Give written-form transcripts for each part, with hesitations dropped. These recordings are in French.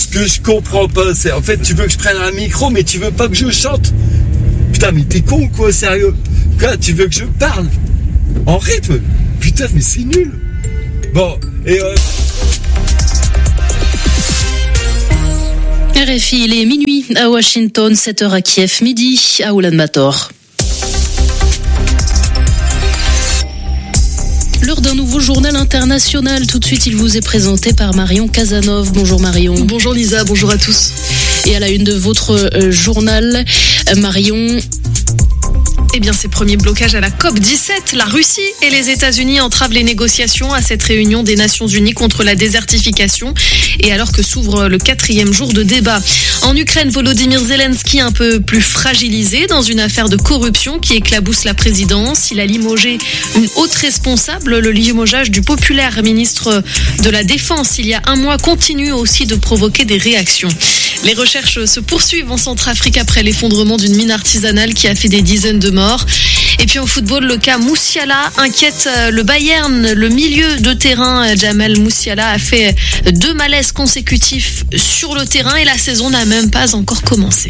Ce que je comprends pas, c'est en fait, tu veux que je prenne un micro, mais tu veux pas que je chante. Putain, mais t'es con quoi, sérieux? Quoi, tu veux que je parle en rythme? Putain, mais c'est nul. Bon, et RFI, il est minuit à Washington, 7h à Kiev, midi à Oulan-Bator. L'heure d'un nouveau journal international. Tout de suite, il vous est présenté par Marion Casanov. Bonjour Marion. Bonjour Lisa, bonjour à tous. Et à la une de votre journal, Marion... Eh bien, ces premiers blocages à la COP17, la Russie et les États-Unis entravent les négociations à cette réunion des Nations Unies contre la désertification. Et alors que s'ouvre le 4e jour de débat. En Ukraine, Volodymyr Zelensky un peu plus fragilisé dans une affaire de corruption qui éclabousse la présidence. Il a limogé une haute responsable. Le limogeage du populaire ministre de la Défense il y a un mois continue aussi de provoquer des réactions. Les recherches se poursuivent en Centrafrique après l'effondrement d'une mine artisanale qui a fait des dizaines de morts. Et puis en football, le cas Moussiala inquiète le Bayern. Le milieu de terrain, Jamal Moussiala, a fait 2 malaises consécutifs sur le terrain et la saison n'a même pas encore commencé.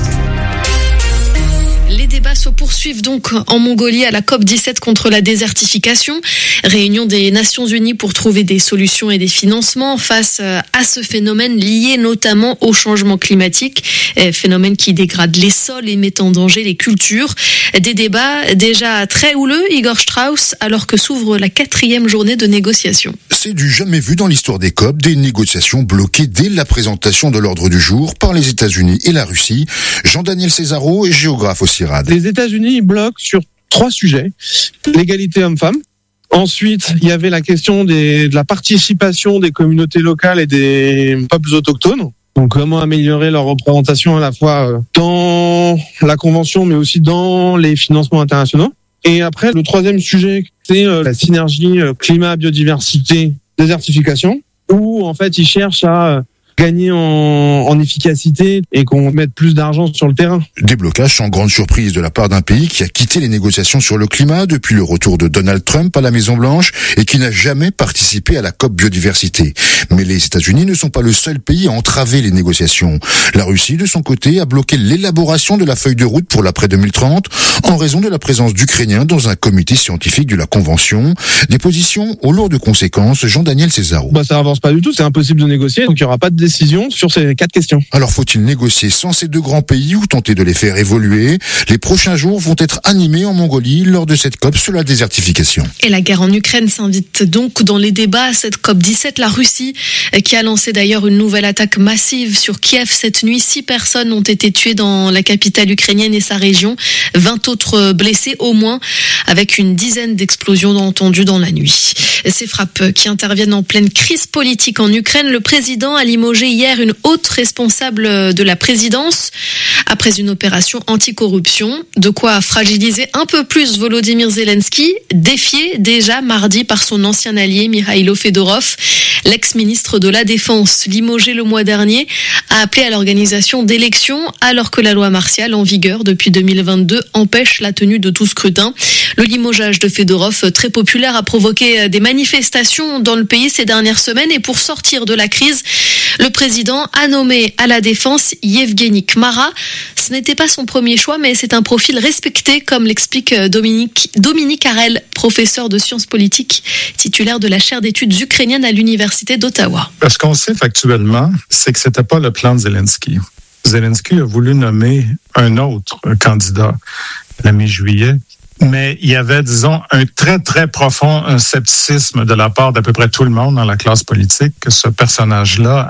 Les débats se poursuivent donc en Mongolie à la COP17 contre la désertification. Réunion des Nations Unies pour trouver des solutions et des financements face à ce phénomène lié notamment au changement climatique. Phénomène qui dégrade les sols et met en danger les cultures. Des débats déjà très houleux, Igor Strauss, alors que s'ouvre la 4e journée de négociation. C'est du jamais vu dans l'histoire des COP, des négociations bloquées dès la présentation de l'ordre du jour par les États-Unis et la Russie. Jean-Daniel Césaro est géographe au CIRAD. Les États-Unis bloquent sur 3 sujets. L'égalité homme-femme. Ensuite, il y avait la question de la participation des communautés locales et des peuples autochtones. Donc, comment améliorer leur représentation à la fois dans la Convention, mais aussi dans les financements internationaux. Et après, le 3e sujet, c'est la synergie climat-biodiversité, désertification, où en fait, ils cherchent à gagner en efficacité et qu'on mette plus d'argent sur le terrain. Des blocages sans grande surprise de la part d'un pays qui a quitté les négociations sur le climat depuis le retour de Donald Trump à la Maison-Blanche et qui n'a jamais participé à la COP biodiversité. Mais les États-Unis ne sont pas le seul pays à entraver les négociations. La Russie, de son côté, a bloqué l'élaboration de la feuille de route pour l'après 2030 en raison de la présence d'Ukrainiens dans un comité scientifique de la Convention. Des positions aux lourdes conséquences. Jean-Daniel Césaro. Ça avance pas du tout, c'est impossible de négocier, donc il n'y aura pas de décision sur ces 4 questions. Alors faut-il négocier sans ces 2 grands pays ou tenter de les faire évoluer? Les prochains jours vont être animés en Mongolie lors de cette COP sur la désertification. Et la guerre en Ukraine s'invite donc dans les débats à cette COP17. La Russie qui a lancé d'ailleurs une nouvelle attaque massive sur Kiev cette nuit. 6 personnes ont été tuées dans la capitale ukrainienne et sa région. 20 autres blessés au moins, avec une dizaine d'explosions entendues dans la nuit. Ces frappes qui interviennent en pleine crise politique en Ukraine. Le président a limogé hier une haute responsable de la présidence après une opération anticorruption. De quoi fragiliser un peu plus Volodymyr Zelensky, défié déjà mardi par son ancien allié Mikhailo Fedorov. L'ex-ministre de la Défense, limogé le mois dernier, a appelé à l'organisation d'élections alors que la loi martiale en vigueur depuis 2022 empêche la tenue de tout scrutin. Le limogeage de Fedorov, très populaire, a provoqué des manifestations dans le pays ces dernières semaines. Et pour sortir de la crise, le président a nommé à la Défense Yevgeny Kmara. Ce n'était pas son premier choix, mais c'est un profil respecté, comme l'explique Dominique Harel, professeur de sciences politiques, titulaire de la chaire d'études ukrainiennes à l'université d'Ottawa. Ce qu'on sait factuellement, c'est que c'était pas le plan de Zelensky. Zelensky a voulu nommer un autre candidat la mi-juillet. Mais il y avait, disons, un très, très profond scepticisme de la part d'à peu près tout le monde dans la classe politique que ce personnage-là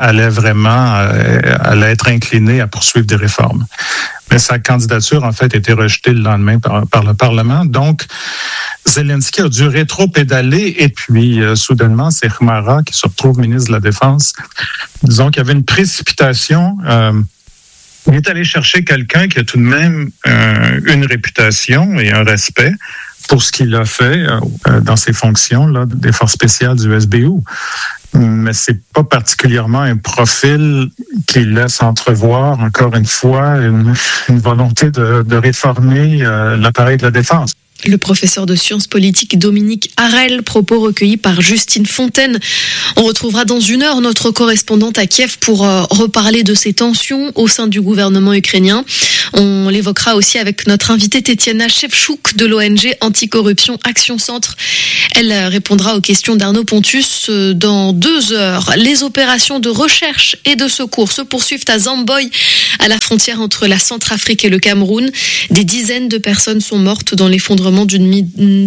allait être incliné à poursuivre des réformes. Mais sa candidature, en fait, a été rejetée le lendemain par le Parlement. Donc, Zelensky a dû rétro-pédaler et puis, soudainement, c'est Kmara qui se retrouve ministre de la Défense. Disons qu'il y avait une précipitation. Il est allé chercher quelqu'un qui a tout de même une réputation et un respect pour ce qu'il a fait dans ses fonctions là, des forces spéciales du SBU. Mais c'est pas particulièrement un profil qui laisse entrevoir, encore une fois, une volonté de réformer l'appareil de la défense. Le professeur de sciences politiques Dominique Harel, propos recueillis par Justine Fontaine. On retrouvera dans une heure notre correspondante à Kiev pour reparler de ces tensions au sein du gouvernement ukrainien. On l'évoquera aussi avec notre invitée Tetiana Shevchuk de l'ONG Anticorruption Action Centre. Elle répondra aux questions d'Arnaud Pontus dans 2 heures. Les opérations de recherche et de secours se poursuivent à Zamboy, à la frontière entre la Centrafrique et le Cameroun. Des dizaines de personnes sont mortes dans l'effondrement d'une mine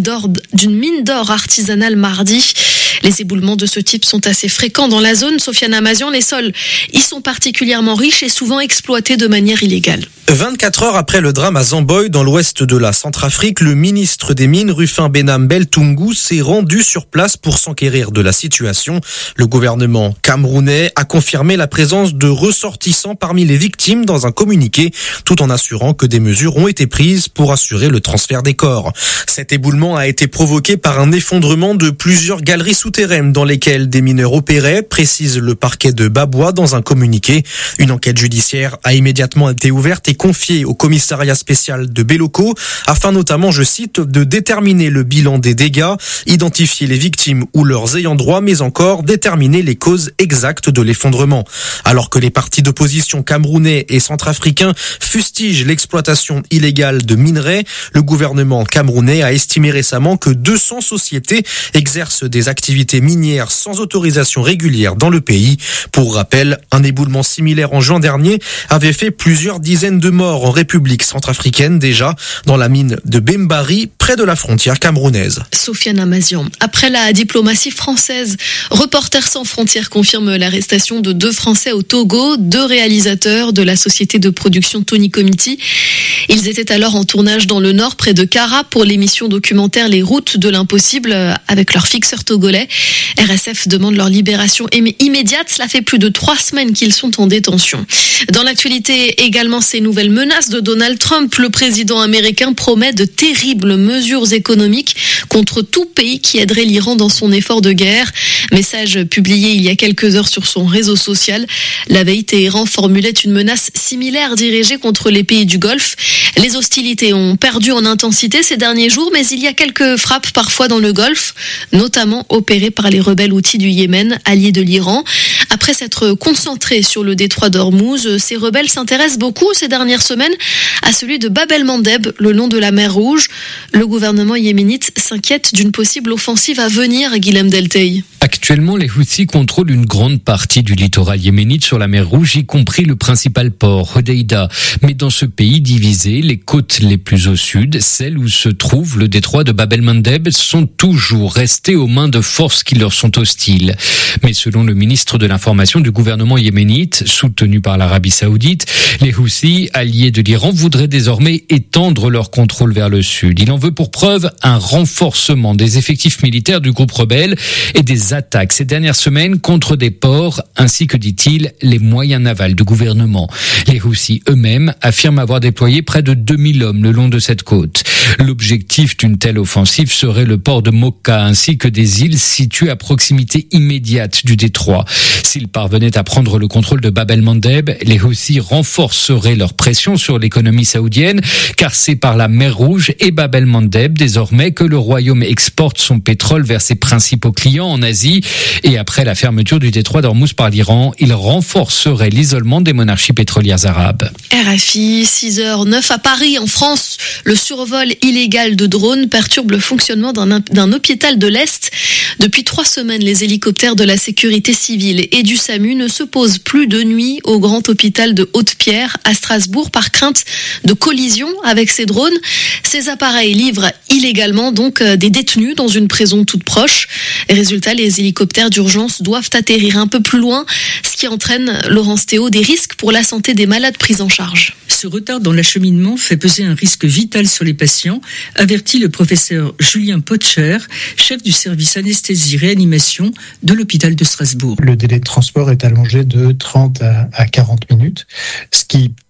d'or artisanale mardi. Les éboulements de ce type sont assez fréquents dans la zone. Sofiane Amazian, les sols y sont particulièrement riches et souvent exploités de manière illégale. 24 heures après le drame à Zamboy, dans l'ouest de la Centrafrique, le ministre des Mines, Rufin Benam Beltungu, s'est rendu sur place pour s'enquérir de la situation. Le gouvernement camerounais a confirmé la présence de ressortissants parmi les victimes dans un communiqué, tout en assurant que des mesures ont été prises pour assurer le transfert des corps. Cet éboulement a été provoqué par un effondrement de plusieurs galeries souterraines dans lesquelles des mineurs opéraient, précise le parquet de Baboua dans un communiqué. Une enquête judiciaire a immédiatement été ouverte et confiée au commissariat spécial de Béloko afin notamment, je cite, de déterminer le bilan des dégâts, identifier les victimes ou leurs ayants droit, mais encore déterminer les causes exactes de l'effondrement. Alors que les partis d'opposition camerounais et centrafricains fustigent l'exploitation illégale de minerais, le gouvernement camerounais a estimé récemment que 200 sociétés exercent des activités minières sans autorisation régulière dans le pays. Pour rappel, un éboulement similaire en juin dernier avait fait plusieurs dizaines de morts en République centrafricaine déjà, dans la mine de Bembari, près de la frontière camerounaise. Sofiane Amazian. Après la diplomatie française, Reporters sans frontières confirme l'arrestation de 2 Français au Togo, 2 réalisateurs de la société de production Tony Comity. Ils étaient alors en tournage dans le nord, près de Kara, pour l'émission documentaire Les Routes de l'Impossible avec leur fixeur togolais. RSF demande leur libération immédiate. Cela fait plus de 3 semaines qu'ils sont en détention. Dans l'actualité également, ces nouvelles menaces de Donald Trump. Le président américain promet de terribles mesures économiques contre tout pays qui aiderait l'Iran dans son effort de guerre. Message publié il y a quelques heures sur son réseau social. La veille, Téhéran formulait une menace similaire dirigée contre les pays du Golfe. Les hostilités ont perdu en intensité ces derniers jours, mais il y a quelques frappes parfois dans le Golfe, notamment opérées par les rebelles houthis du Yémen, alliés de l'Iran. Après s'être concentrés sur le détroit d'Ormuz, ces rebelles s'intéressent beaucoup ces dernières semaines à celui de Bab el-Mandeb, le long de la mer Rouge. Le gouvernement yéménite s'inquiète d'une possible offensive à venir, Guilhem Delteil. Actuellement, les Houthis contrôlent une grande partie du littoral yéménite sur la mer Rouge, y compris le principal port, Hodeïda. Mais dans ce pays divisé, les côtes les plus au sud, celles où se trouve le détroit de Bab el-Mandeb, sont toujours restées aux mains de forces qui leur sont hostiles. Mais selon le ministre de l'Information du gouvernement yéménite, soutenu par l'Arabie Saoudite, les Houthis, alliés de l'Iran, voudraient désormais étendre leur contrôle vers le sud. Il en veut pour preuve un renforcement des effectifs militaires du groupe rebelle et des attaques ces dernières semaines contre des ports, ainsi que, dit-il, les moyens navals du gouvernement. Les Houthis eux-mêmes affirment avoir déployé près de 2000 hommes le long de cette côte. L'objectif d'une telle offensive serait le port de Mokka, ainsi que des îles situées à proximité immédiate du détroit. S'ils parvenaient à prendre le contrôle de Bab el-Mandeb, les Houthis renforceraient leur pression sur l'économie saoudienne, car c'est par la mer Rouge et Bab el-Mandeb désormais que le royaume exporte son pétrole vers ses principaux clients en Asie. Et après la fermeture du détroit d'Ormuz par l'Iran, il renforcerait l'isolement des monarchies pétrolières arabes. RFI, 6h09 à Paris, en France. Le survol illégal de drones perturbe le fonctionnement d'un hôpital de l'Est. Depuis 3 semaines, les hélicoptères de la sécurité civile et du SAMU ne se posent plus de nuit au grand hôpital de Haute-Pierre à Strasbourg par crainte de collision avec ces drones. Ces appareils livrent illégalement donc des détenus dans une prison toute proche. Résultat, les hélicoptères d'urgence doivent atterrir un peu plus loin, ce qui entraîne, Laurence Théo, des risques pour la santé des malades pris en charge. Ce retard dans l'acheminement fait peser un risque vital sur les patients, avertit le professeur Julien Potcher, chef du service anesthésie-réanimation de l'hôpital de Strasbourg. Le délai de transport est allongé de 30 à 40 minutes, ce qui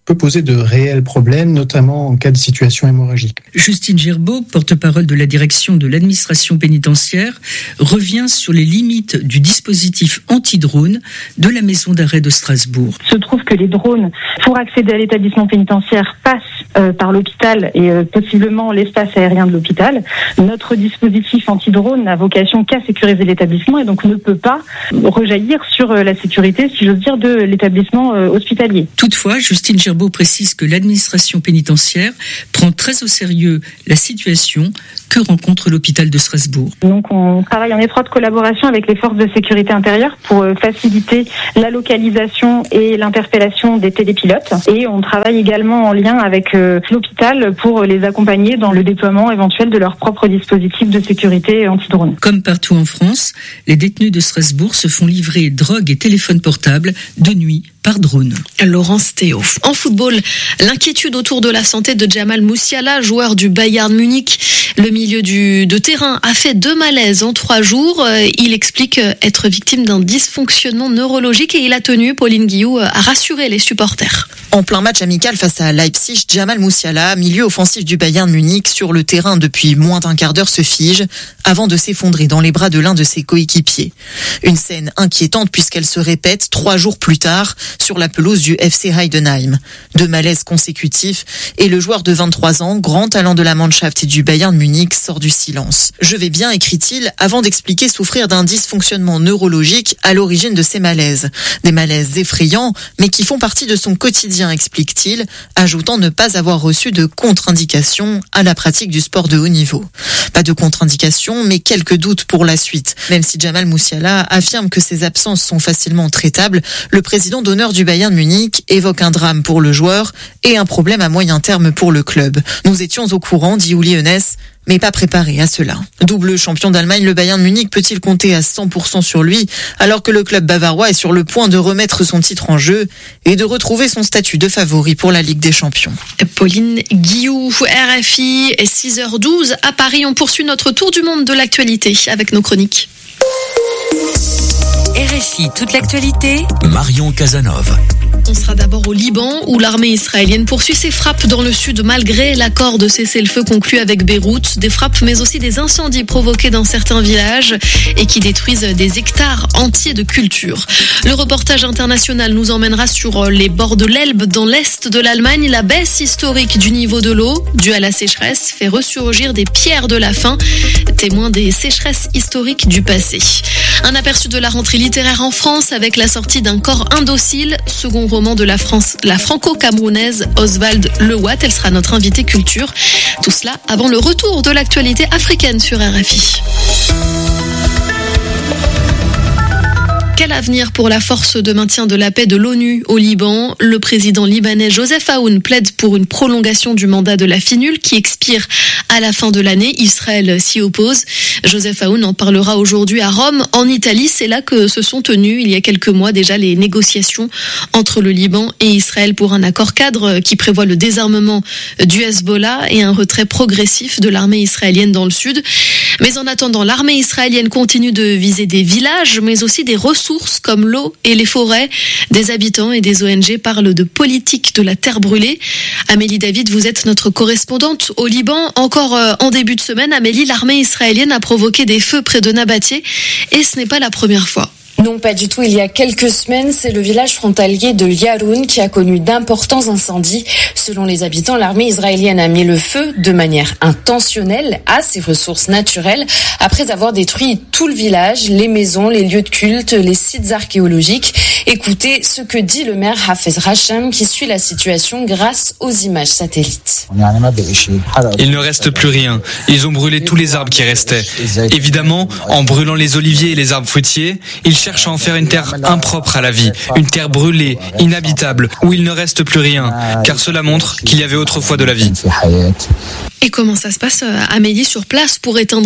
peut poser de réels problèmes, notamment en cas de situation hémorragique. Justine Gerbeau, porte-parole de la direction de l'administration pénitentiaire, revient sur les limites du dispositif anti-drone de la maison d'arrêt de Strasbourg. Il se trouve que les drones, pour accéder à l'établissement pénitentiaire, passent par l'hôpital et possiblement l'espace aérien de l'hôpital. Notre dispositif anti-drone n'a vocation qu'à sécuriser l'établissement et donc ne peut pas rejaillir sur la sécurité, si j'ose dire, de l'établissement hospitalier. Toutefois, Justine Gerbeau précise que l'administration pénitentiaire prend très au sérieux la situation que rencontre l'hôpital de Strasbourg. Donc on travaille en étroite collaboration avec les forces de sécurité intérieure pour faciliter la localisation et l'interpellation des télépilotes. Et on travaille également en lien avec l'hôpital pour les accompagner dans le déploiement éventuel de leur propre dispositif de sécurité anti-drone. Comme partout en France, les détenus de Strasbourg se font livrer drogue et téléphones portables de nuit par drone. Laurence Théo. En football, l'inquiétude autour de la santé de Jamal Musiala, joueur du Bayern Munich. Le milieu de terrain a fait 2 malaises en 3 jours. Il explique être victime d'un dysfonctionnement neurologique et il a tenu, Pauline Guillou, à rassurer les supporters. En plein match amical face à Leipzig, Jamal Musiala, milieu offensif du Bayern Munich, sur le terrain depuis moins d'1 quart d'heure, se fige avant de s'effondrer dans les bras de l'un de ses coéquipiers. Une scène inquiétante puisqu'elle se répète 3 jours plus tard sur la pelouse du FC Heidenheim. 2 malaises consécutifs et le joueur de 23 ans, grand talent de la Mannschaft et du Bayern Munich, sort du silence. « Je vais bien », écrit-il, avant d'expliquer souffrir d'un dysfonctionnement neurologique à l'origine de ces malaises. Des malaises effrayants, mais qui font partie de son quotidien, explique-t-il, ajoutant ne pas avoir reçu de contre-indication à la pratique du sport de haut niveau. Pas de contre-indication, mais quelques doutes pour la suite. Même si Jamal Musiala affirme que ses absences sont facilement traitables, le président d'honneur du Bayern Munich évoque un drame pour le joueur et un problème à moyen terme pour le club. Nous étions au courant, dit Uli Hoeneß, mais pas préparé à cela. Double champion d'Allemagne, le Bayern Munich peut-il compter à 100% sur lui, alors que le club bavarois est sur le point de remettre son titre en jeu et de retrouver son statut de favori pour la Ligue des Champions. Pauline Guillou, RFI, 6h12 à Paris. On poursuit notre tour du monde de l'actualité avec nos chroniques. RFI, toute l'actualité, Marion Casanov. On sera d'abord au Liban, où l'armée israélienne poursuit ses frappes dans le sud malgré l'accord de cessez-le-feu conclu avec Beyrouth. Des frappes, mais aussi des incendies provoqués dans certains villages et qui détruisent des hectares entiers de culture. Le reportage international nous emmènera sur les bords de l'Elbe, dans l'est de l'Allemagne. La baisse historique du niveau de l'eau, due à la sécheresse, fait ressurgir des pierres de la faim, témoins des sécheresses historiques du passé. Un aperçu de la rentrée littéraire en France avec la sortie d'un corps indocile, second roman de la franco-camerounaise Oswald Lewatt. Elle sera notre invitée culture. Tout cela avant le retour de l'actualité africaine sur RFI. Quel avenir pour la force de maintien de la paix de l'ONU au Liban? Le président libanais Joseph Aoun plaide pour une prolongation du mandat de la FINUL qui expire à la fin de l'année. Israël s'y oppose. Joseph Aoun en parlera aujourd'hui à Rome, en Italie. C'est là que se sont tenues il y a quelques mois déjà les négociations entre le Liban et Israël pour un accord cadre qui prévoit le désarmement du Hezbollah et un retrait progressif de l'armée israélienne dans le sud. Mais en attendant, l'armée israélienne continue de viser des villages, mais aussi des ressources comme l'eau et les forêts. Des habitants et des ONG parlent de politique de la terre brûlée. Amélie David, vous êtes notre correspondante au Liban. Encore en début de semaine, Amélie, l'armée israélienne a provoqué des feux près de Nabatieh et ce n'est pas la première fois. Non, pas du tout. Il y a quelques semaines, c'est le village frontalier de Yaroun qui a connu d'importants incendies. Selon les habitants, l'armée israélienne a mis le feu de manière intentionnelle à ses ressources naturelles après avoir détruit tout le village, les maisons, les lieux de culte, les sites archéologiques. Écoutez ce que dit le maire Hafez Racham qui suit la situation grâce aux images satellites. Il ne reste plus rien. Ils ont brûlé tous les arbres qui restaient. Évidemment, en brûlant les oliviers et les arbres fruitiers, ils cherchent à en faire une terre impropre à la vie, une terre brûlée, inhabitable, où il ne reste plus rien, car cela montre qu'il y avait autrefois de la vie. Et comment ça se passe, Amélie, sur place pour éteindre ces feux ?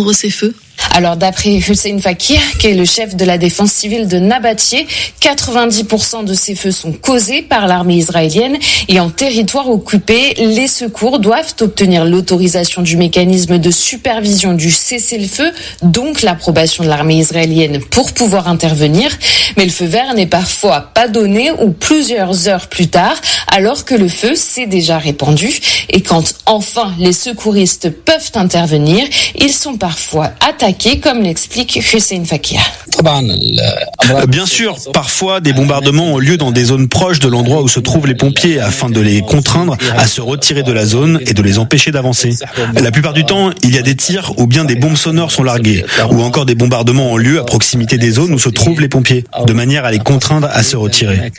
Alors d'après Hussein Fakir, qui est le chef de la défense civile de Nabatieh, 90% de ces feux sont causés par l'armée israélienne et en territoire occupé, les secours doivent obtenir l'autorisation du mécanisme de supervision du cessez-le-feu, donc l'approbation de l'armée israélienne pour pouvoir intervenir. Mais le feu vert n'est parfois pas donné ou plusieurs heures plus tard, alors que le feu s'est déjà répandu. Et quand enfin les secouristes peuvent intervenir, ils sont parfois attaqués, comme l'explique Hussein Fakir. Bien sûr, parfois des bombardements ont lieu dans des zones proches de l'endroit où se trouvent les pompiers afin de les contraindre à se retirer de la zone et de les empêcher d'avancer. La plupart du temps, il y a des tirs ou bien des bombes sonores sont larguées ou encore des bombardements ont lieu à proximité des zones où se trouvent les pompiers, de manière à les contraindre à se retirer.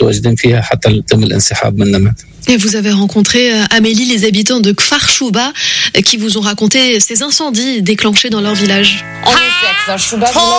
Et vous avez rencontré, Amélie, les habitants de Kfar Shuba qui vous ont raconté ces incendies déclenchés dans leur village. En effet, Kfar Shuba,